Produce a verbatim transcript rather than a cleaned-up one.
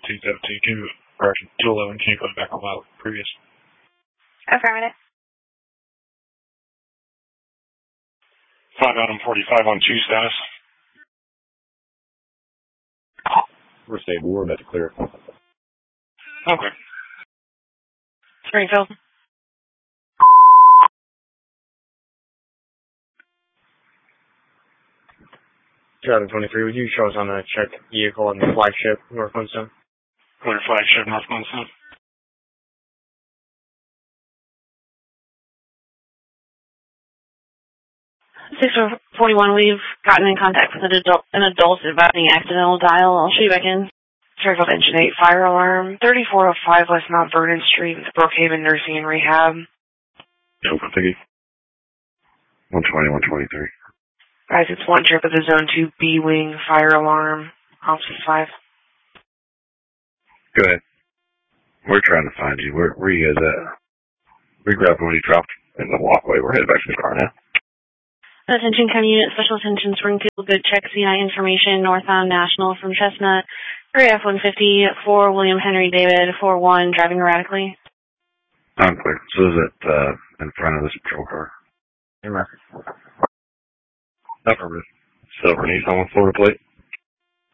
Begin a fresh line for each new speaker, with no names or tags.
two seventeen, can you, or two eleven, can you put it back on my previous?
Affirmative.
five Adam forty-five on two status.
We're stable. We're about to clear.
Okay.
Springfield.
two thousand twenty-three, would you show us on the check vehicle and the flagship, North Flintstone?
Clear flagship, North Flintstone.
six forty-one, we've gotten in contact with an adult, an adult advising accidental dial. I'll show you back in. Fairfield Engine eight, fire alarm, thirty-four oh five West Mount Vernon Street, Brookhaven Nursing and Rehab.
Open ticket. one twenty, one twenty-three.
Guys, it's one trip of the Zone two B-Wing fire alarm, office five.
Go ahead. We're trying to find you. Where, where are you guys at? We grabbed when you dropped in the walkway. We're headed back to the car now.
Attention County Unit, Special Attention Springfield, good check C I information, northbound National from Chestnut, three F one fifty, four William Henry David, four one, driving erratically.
I'm clear. So is it uh, in front of this patrol car?
Amen.
Affirmative. Silver Nissan with Florida plate.